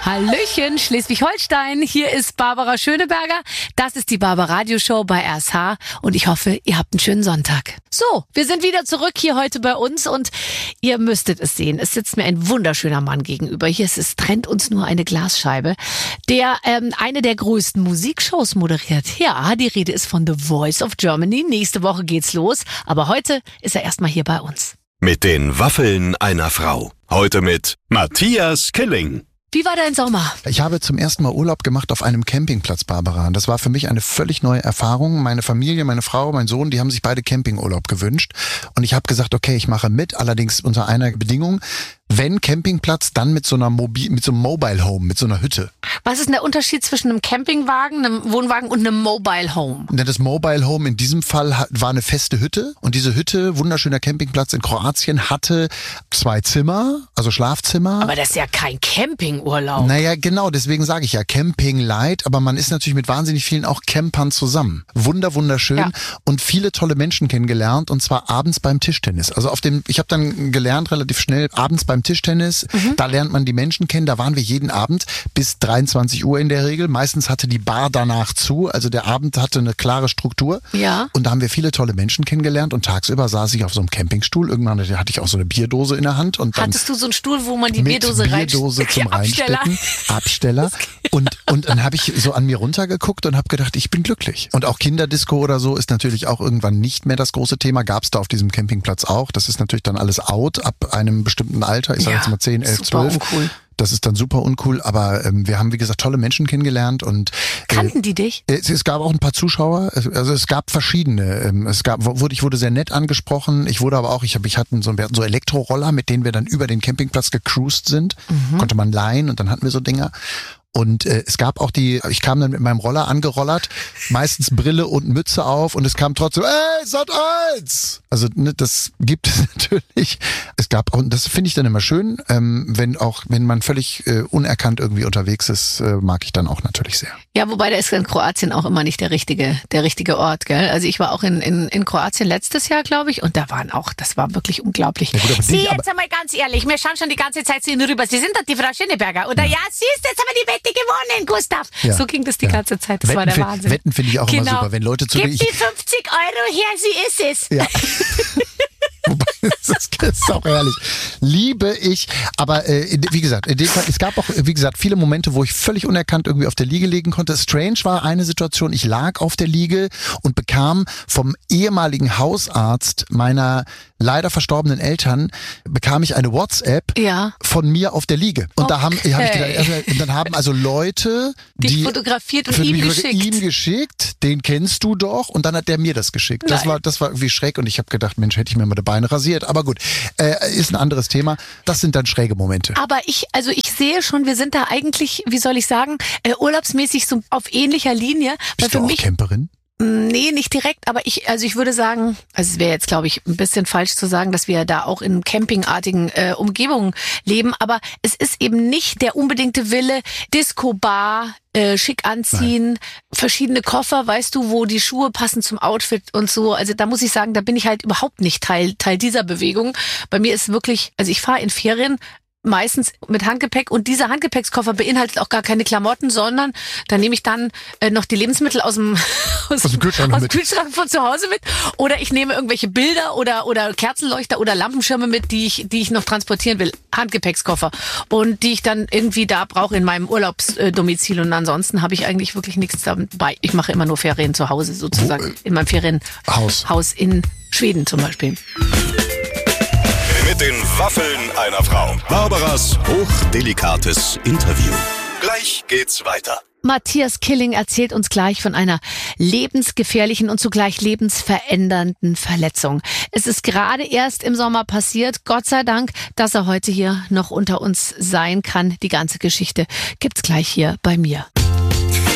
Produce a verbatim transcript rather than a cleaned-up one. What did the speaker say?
Hallöchen, Schleswig-Holstein. Hier ist Barbara Schöneberger. Das ist die Barbara Radioshow bei R S H und ich hoffe, ihr habt einen schönen Sonntag. So, wir sind wieder zurück hier heute bei uns und ihr müsstet es sehen. Es sitzt mir ein wunderschöner Mann gegenüber. Hier ist es trennt uns nur eine Glasscheibe, der ähm, eine der größten Musikshows moderiert. Ja, die Rede ist von The Voice of Germany. Nächste Woche geht's los, aber heute ist er erstmal hier bei uns. Mit den Waffeln einer Frau. Heute mit Matthias Killing. Wie war dein Sommer? Ich habe zum ersten Mal Urlaub gemacht auf einem Campingplatz, Barbara. Das war für mich eine völlig neue Erfahrung. Meine Familie, meine Frau, mein Sohn, die haben sich beide Campingurlaub gewünscht. Und ich habe gesagt, okay, ich mache mit, allerdings unter einer Bedingung. Wenn Campingplatz, dann mit so einer Mobil, mit so einem Mobile Home, mit so einer Hütte. Was ist denn der Unterschied zwischen einem Campingwagen, einem Wohnwagen und einem Mobile Home? Das Mobile Home in diesem Fall war eine feste Hütte. Und diese Hütte, wunderschöner Campingplatz in Kroatien, hatte zwei Zimmer, also Schlafzimmer. Aber das ist ja kein Campingurlaub. Naja, genau, deswegen sage ich ja Camping Light, aber man ist natürlich mit wahnsinnig vielen auch Campern zusammen. Wunder, wunderschön ja. Und viele tolle Menschen kennengelernt und zwar abends beim Tischtennis. Also auf dem, ich habe dann gelernt relativ schnell, abends beim Tischtennis, mhm. da lernt man die Menschen kennen, da waren wir jeden Abend bis dreiundzwanzig Uhr in der Regel. Meistens hatte die Bar danach zu, also der Abend hatte eine klare Struktur. Ja. Und da haben wir viele tolle Menschen kennengelernt und tagsüber saß ich auf so einem Campingstuhl. Irgendwann hatte ich auch so eine Bierdose in der Hand. Und dann hattest du so einen Stuhl, wo man die mit Bierdose reinsteckt? Bierdose zum Reinstecken, Absteller. Und, und dann habe ich so an mir runtergeguckt und habe gedacht, ich bin glücklich. Und auch Kinderdisco oder so ist natürlich auch irgendwann nicht mehr das große Thema. Gab es da auf diesem Campingplatz auch. Das ist natürlich dann alles out ab einem bestimmten Alter. Ich sage ja, jetzt mal zehn, elf, super zwölf. Uncool. Das ist dann super uncool, aber ähm, wir haben, wie gesagt, tolle Menschen kennengelernt und äh, kannten die dich? Es, es gab auch ein paar Zuschauer, also es gab verschiedene. Ähm, es gab, wurde, ich wurde sehr nett angesprochen. Ich wurde aber auch, ich habe, ich hatten so, wir hatten so Elektroroller, mit denen wir dann über den Campingplatz gecruised sind. Mhm. Konnte man leihen und dann hatten wir so Dinger. Und äh, es gab auch die, ich kam dann mit meinem Roller angerollert, meistens Brille und Mütze auf und es kam trotzdem, ey, Sat eins! Also ne, das gibt es natürlich. Es gab auch, das finde ich dann immer schön, ähm, wenn auch, wenn man völlig äh, unerkannt irgendwie unterwegs ist, äh, mag ich dann auch natürlich sehr. Ja, wobei da ist in Kroatien auch immer nicht der richtige, der richtige Ort, gell? Also ich war auch in, in, in Kroatien letztes Jahr, glaube ich, und da waren auch, das war wirklich unglaublich. Ja, gut, Sie, nicht, jetzt einmal ganz ehrlich, wir schauen schon die ganze Zeit zu Ihnen rüber. Sie sind doch die Frau Schöneberger, oder? Ja, ja siehst du, jetzt haben wir die Wette gewonnen, Gustav. Ja, so ging das die ja. ganze Zeit, das Wetten war der find, Wahnsinn. Wetten finde ich auch genau. immer super, wenn Leute zu Gib die fünfzig Euro her, sie ist es. Ja. Wobei, das ist auch ehrlich. Liebe ich. Aber äh, wie gesagt, in dem Fall, es gab auch, wie gesagt, viele Momente, wo ich völlig unerkannt irgendwie auf der Liege liegen konnte. Strange war eine Situation, ich lag auf der Liege und bekam vom ehemaligen Hausarzt meiner leider verstorbenen Eltern, bekam ich eine WhatsApp ja. von mir auf der Liege. Und okay. da haben, hab ich gedacht, und dann haben also Leute, dich die fotografiert und ihm geschickt. ihm geschickt, den kennst du doch, und dann hat der mir das geschickt. Das Nein. war, das war irgendwie schräg und ich habe gedacht, Mensch, hätte ich mir mal die Beine rasiert. Aber gut, äh, ist ein anderes Thema. Das sind dann schräge Momente. Aber ich, also ich sehe schon, wir sind da eigentlich, wie soll ich sagen, äh, urlaubsmäßig so auf ähnlicher Linie. Bist du auch Camperin? Nee, nicht direkt, aber ich, also ich würde sagen, also es wäre jetzt, glaube ich, ein bisschen falsch zu sagen, dass wir da auch in campingartigen äh, Umgebungen leben, aber es ist eben nicht der unbedingte Wille, Disco-Bar, äh, schick anziehen, Nein. verschiedene Koffer, weißt du, wo die Schuhe passen zum Outfit und so. Also da muss ich sagen, da bin ich halt überhaupt nicht Teil, Teil dieser Bewegung. Bei mir ist wirklich, also ich fahre in Ferien, meistens mit Handgepäck und dieser Handgepäckskoffer beinhaltet auch gar keine Klamotten, sondern da nehme ich dann äh, noch die Lebensmittel aus dem, aus, aus dem Kühlschrank, aus dem Kühlschrank von zu Hause mit oder ich nehme irgendwelche Bilder oder oder Kerzenleuchter oder Lampenschirme mit, die ich die ich noch transportieren will, Handgepäckskoffer und die ich dann irgendwie da brauche in meinem Urlaubsdomizil und ansonsten habe ich eigentlich wirklich nichts dabei. Ich mache immer nur Ferien zu Hause sozusagen, Wo, äh, in meinem Ferienhaus Haus in Schweden zum Beispiel. Mit den Waffeln einer Frau. Barbaras hochdelikates Interview. Gleich geht's weiter. Matthias Killing erzählt uns gleich von einer lebensgefährlichen und zugleich lebensverändernden Verletzung. Es ist gerade erst im Sommer passiert. Gott sei Dank, dass er heute hier noch unter uns sein kann. Die ganze Geschichte gibt's gleich hier bei mir.